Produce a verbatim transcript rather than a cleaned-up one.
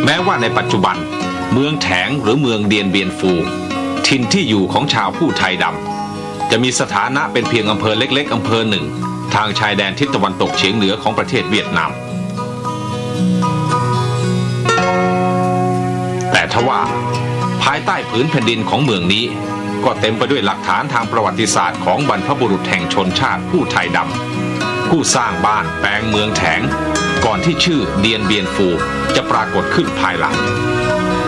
แม้ว่าในปัจจุบันเมืองแถงหรือเมืองเดียนเบียนฟูถิ่นที่อยู่ของชาวผู้ไทยดำจะมีสถานะเป็นเพียงอำเภอเล็กๆอำเภอหนึ่งทางชายแดนทิศตะวันตกเฉียงเหนือของประเทศเวียดนามแต่ทว่าภายใต้ผืนแผ่นดินของเมืองนี้ก็เต็มไปด้วยหลักฐานทางประวัติศาสตร์ของบรรพบุรุษแห่งชนชาติผู้ไทยดำผู้สร้างบ้านแปลงเมืองแถงก่อนที่ชื่อเดียนเบียนฟูจะปรากฏขึ้นภายหลัง